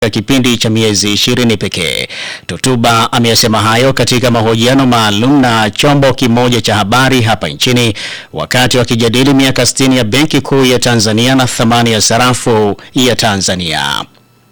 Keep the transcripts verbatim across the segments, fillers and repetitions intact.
kipindi cha miezi ishirini pekee. Tutuba ameyasema hayo katika mahojiano maalum na chombo kimoja cha habari hapa nchini wakati wakijadili miaka sitini ya Benki Kuu ya Tanzania na thamani ya sarafu ya Tanzania.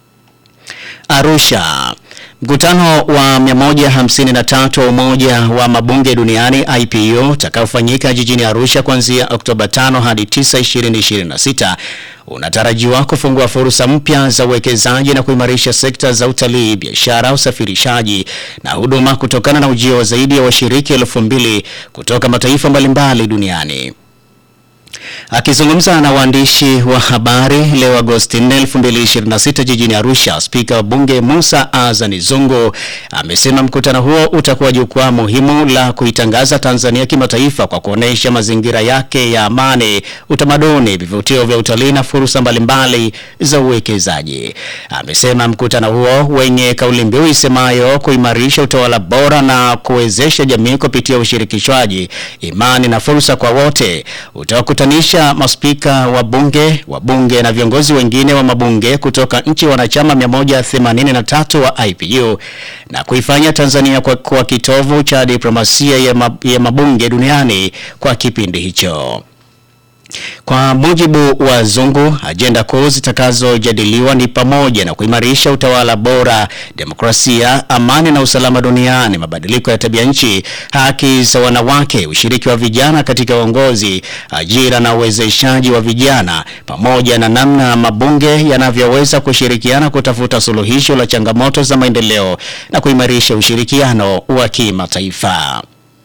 Arusha. Mkutano wa mia moja hamsini na tatu wa Umoja wa Mabunge Duniani I P U utakaofanyika jijini Arusha kuanzia Oktoba tano hadi tisa, ishirini ishirini na sita unatarajiwa kufungua fursa mpya za uwekezaji na kuimarisha sekta za utalii, biashara, usafirishaji na huduma kutokana na ujio wa zaidi ya washiriki elfu mbili kutoka mataifa mbalimbali duniani. Akizungumza na waandishi wa habari leo Agosti nne, elfu mbili ishirini na sita jijini Arusha, Spika wa Bunge Musa Azani Zungu amesema mkutano huo utakuwa jukwaa muhimu la kuitangaza Tanzania kimataifa kwa kuonesha mazingira yake ya amani, utamaduni, vivutio vya utalii na fursa mbalimbali za uwekezaji. Amesema mkutano huo wenye kauli mbiu isemayo kuimarisha utawala bora na kuwezesha jamii kupitia ushirikishwaji, imani na fursa kwa wote utakutanisha maspika wa bunge, wabunge na viongozi wengine wa mabunge kutoka nchi wanachama mia moja themanini na tatu wa I P U na kuifanya Tanzania kwa, kwa kitovu cha diplomasia ya mabunge duniani kwa kipindi hicho. Kwa mujibu wa Zungu, ajenda kuu zitakazojadiliwa ni pamoja na kuimarisha utawala bora, demokrasia, amani na usalama duniani, mabadiliko ya tabia nchi, haki za wanawake, ushiriki wa vijana katika uongozi, ajira na uwezeshaji wa vijana, pamoja na namna mabunge yanavyoweza kushirikiana kutafuta suluhisho la changamoto za maendeleo na kuimarisha ushirikiano wa kimataifa.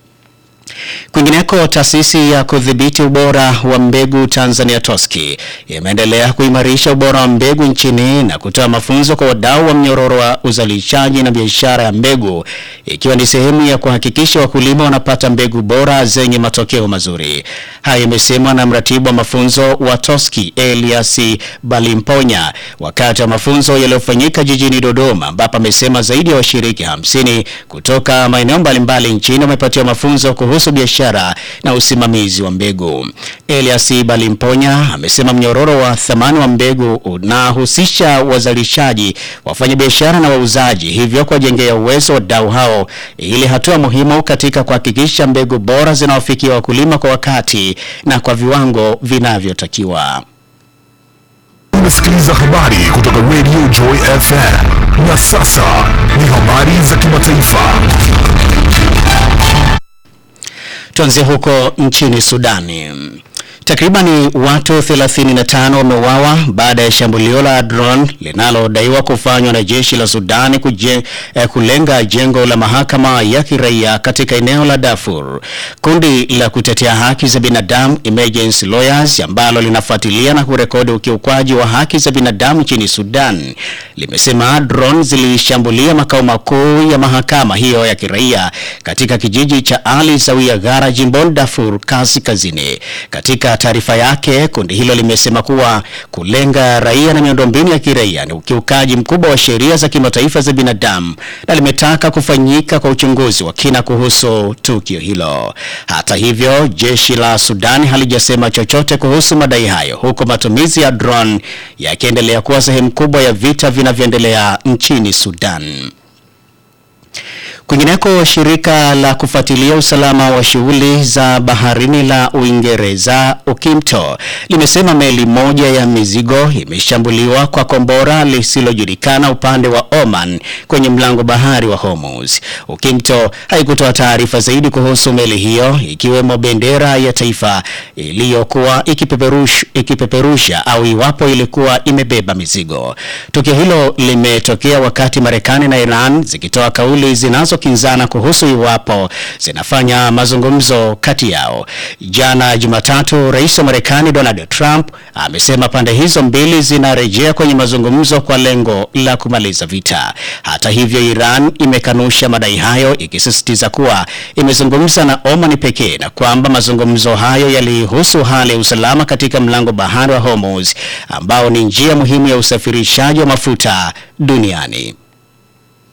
Kwingineko, taasisi ya kudhibiti ubora wa mbegu Tanzania Toski imeendelea kuimarisha ubora wa mbegu nchini na kutoa mafunzo kwa wadau wa mnyororo wa uzalishaji na biashara ya mbegu, ikiwa ni sehemu ya kuhakikisha wakulima wanapata mbegu bora zenye matokeo mazuri. Hayo imesemwa na mratibu wa mafunzo wa Toski Elias Balimponya wakati wa mafunzo yaliyofanyika jijini Dodoma, ambapo amesema zaidi ya washiriki hamsini kutoka maeneo mbalimbali nchini wamepatiwa mafunzo kuhusu biashara na usimamizi wa mbegu. Elias Balimponya amesema mnyororo wa thamani wa mbegu unahusisha wazalishaji, wafanyabiashara na wauzaji, hivyo kuwajengea uwezo wadau hao ili hatua muhimu katika kuhakikisha mbegu bora zinawafikia wakulima kwa wakati na kwa viwango vinavyotakiwa. Unasikiliza habari kutoka Radio Joy F M. Na sasa ni habari za kimataifa. Tuanzie huko nchini Sudani. Takribani watu thelathini na tano wameuawa baada ya shambulio la drone linalodaiwa kufanywa na jeshi la Sudani kuje, eh, kulenga jengo la mahakama ya kiraia katika eneo la Darfur. Kundi la kutetea haki za binadamu Emergency Lawyers ambalo linafuatilia na kurekodi ukiukwaji wa haki za binadamu nchini Sudan limesema drone zilishambulia makao makuu ya mahakama hiyo ya kiraia katika kijiji cha Ali Zawiya Gara, jimboni Darfur Kaskazini. Katika taarifa yake, kundi hilo limesema kuwa kulenga raia na miundombinu ya kiraia ni ukiukaji mkubwa wa sheria za kimataifa za binadamu na limetaka kufanyika kwa uchunguzi wa kina kuhusu tukio hilo. Hata hivyo, jeshi la Sudan halijasema chochote kuhusu madai hayo, huku matumizi ya drone yakiendelea kuwa sehemu kubwa ya vita vinavyoendelea nchini Sudan. Kwingineko, shirika la kufuatilia usalama wa shughuli za baharini la Uingereza Ukimto limesema meli moja ya mizigo imeshambuliwa kwa kombora lisilojulikana upande wa Oman kwenye mlango bahari wa Hormuz. Ukimto haikutoa taarifa zaidi kuhusu meli hiyo, ikiwemo bendera ya taifa iliyokuwa ikipeperusha, ikipeperusha au iwapo ilikuwa imebeba mizigo. Tukio hilo limetokea wakati Marekani na Iran zikitoa kauli zinazo kinzana kuhusu iwapo zinafanya mazungumzo kati yao. Jana Jumatatu, Rais wa Marekani Donald Trump amesema pande hizo mbili zinarejea kwenye mazungumzo kwa lengo la kumaliza vita. Hata hivyo, Iran imekanusha madai hayo, ikisisitiza kuwa imezungumza na Oman pekee na kwamba mazungumzo hayo yalihusu hali ya usalama katika mlango bahari wa Hormuz ambao ni njia muhimu ya usafirishaji wa mafuta duniani.